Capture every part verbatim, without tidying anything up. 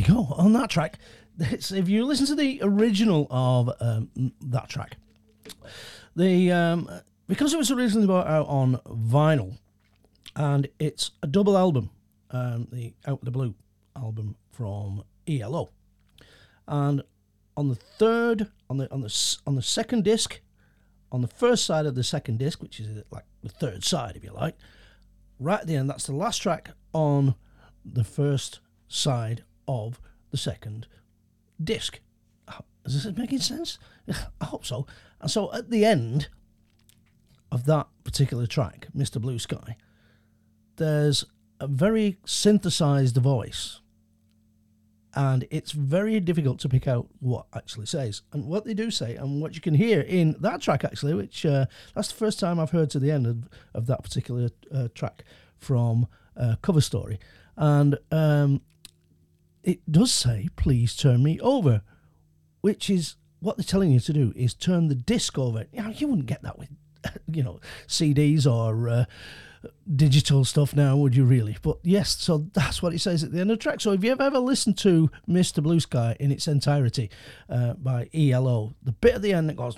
you go. On that track, it's, if you listen to the original of um, that track, the um, because it was originally brought out on vinyl, and it's a double album, um, the Out the Blue album from E L O, and on the third, on the on the on the second disc, on the first side of the second disc, which is like the third side, if you like, right at the end, that's the last track on the first side of the second disc. Is this making sense? I hope so. And so at the end of that particular track, Mister Blue Sky, there's a very synthesized voice, and it's very difficult to pick out what actually says. And what they do say, and what you can hear in that track actually, which uh, that's the first time I've heard to the end of, of that particular uh, track from uh, Cover Story. And um, it does say, please turn me over, which is what they're telling you to do, is turn the disc over. You know, you wouldn't get that with, you know, C Ds or uh, digital stuff now, would you really? But yes, so that's what it says at the end of the track. So if you've ever listened to Mister Blue Sky in its entirety uh, by E L O, the bit at the end that goes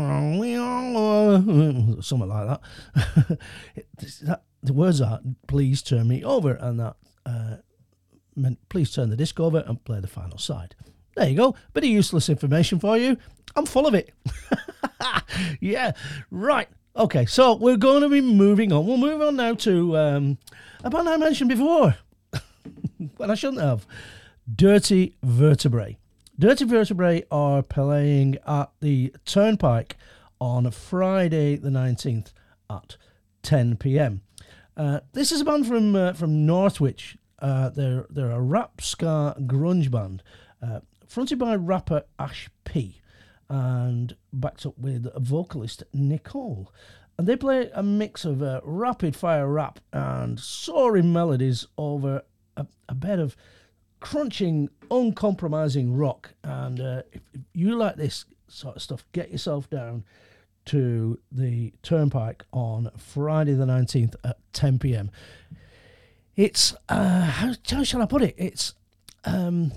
something like that, that the words are, please turn me over, and that uh, meant please turn the disc over and play the final side. There you go. Bit of useless information for you. I'm full of it. Yeah, right. Okay, so we're going to be moving on. We'll move on now to um, a band I mentioned before, but I shouldn't have. Dirty Vertebrae. Dirty Vertebrae are playing at the Turnpike on Friday the nineteenth at ten p.m. Uh, this is a band from uh, from Northwich. Uh, they're they're a rap ska grunge band, uh, fronted by rapper Ash P, and backed up with vocalist Nicole. And they play a mix of uh, rapid fire rap and soaring melodies over a, a bed of crunching, uncompromising rock. And uh, if you like this sort of stuff, get yourself down to the Turnpike on Friday the nineteenth at ten p.m. It's, uh, how, how shall I put it? It's, um,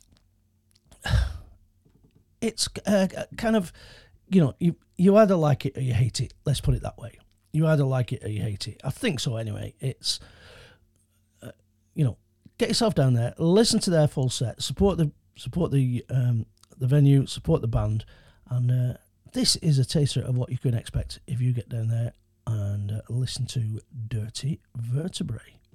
it's uh, kind of, you know, you, you either like it or you hate it. Let's put it that way. You either like it or you hate it. I think so anyway. It's, uh, you know, get yourself down there, listen to their full set, support the support the um, the venue, support the band, and uh, this is a taster of what you can expect if you get down there and uh, listen to Dirty Vertebrae.